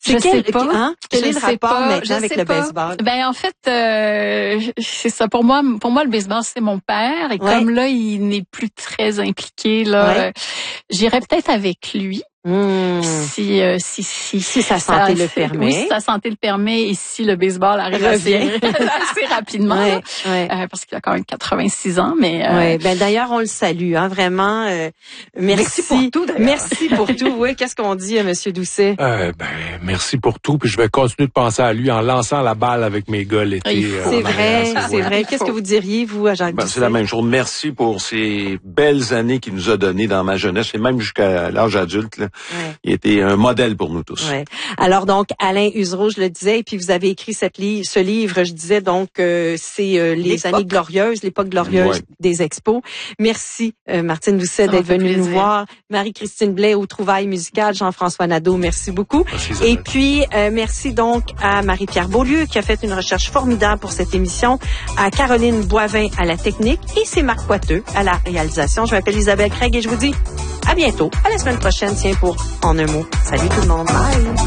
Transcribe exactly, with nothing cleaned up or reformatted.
Je quel, sais pas. Hein? Quel je est le rapport pas, maintenant avec le pas. baseball? Ben en fait, euh, c'est ça. Pour moi, pour moi, le baseball c'est mon père. Et ouais. comme là, il n'est plus très impliqué, là, ouais. euh, j'irais peut-être avec lui. Mmh. Si, euh, si, si, si sa santé ça, le permet. Oui, si sa santé le permet et si le baseball arrive assez, assez rapidement. Ouais, ouais. Euh, parce qu'il a quand même quatre-vingt-six ans, mais... Euh... Ouais, ben d'ailleurs, on le salue, hein, vraiment. Euh, merci. Merci pour tout, d'ailleurs. Merci pour tout. Oui, qu'est-ce qu'on dit, Monsieur Doucet? Euh, ben, merci pour tout. Puis je vais continuer de penser à lui en lançant la balle avec mes gars l'été. C'est vrai, c'est vrai. Qu'est-ce que vous diriez, vous, à Jacques ben, Doucet? C'est la même chose. Merci pour ces belles années qu'il nous a données dans ma jeunesse et même jusqu'à l'âge adulte. Là. Ouais. Il était un modèle pour nous tous. Ouais. Alors donc, Alain Usereau, je le disais, et puis vous avez écrit cette li- ce livre, je disais donc, euh, c'est euh, les l'époque. années glorieuses, l'époque glorieuse ouais. des expos. Merci, euh, Martine Doucet, d'être venue nous voir. Marie-Christine Blais aux trouvailles musicales, Jean-François Nadeau, merci beaucoup. Merci, et puis, euh, merci donc à Marie-Pierre Beaulieu qui a fait une recherche formidable pour cette émission, à Caroline Boivin à la technique, et c'est Marc Poiteux à la réalisation. Je m'appelle Isabelle Craig et je vous dis à bientôt, à la semaine prochaine, tiens, pour En un mot. Salut tout le monde. Bye!